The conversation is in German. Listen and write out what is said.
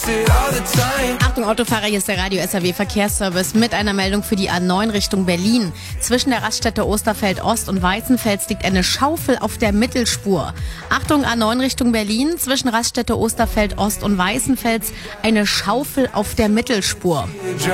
Achtung Autofahrer, hier ist der Radio SAW Verkehrsservice mit einer Meldung für die A9 Richtung Berlin. Zwischen der Raststätte Osterfeld Ost und Weißenfels liegt eine Schaufel auf der Mittelspur. Achtung A9 Richtung Berlin, zwischen Raststätte Osterfeld Ost und Weißenfels eine Schaufel auf der Mittelspur.